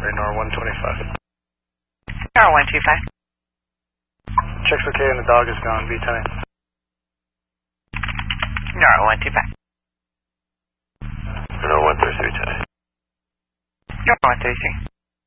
Radar 125. Radar 125. Checks okay and the dog is gone. B10. Radar 125. Radar 133, 10. Radar 133.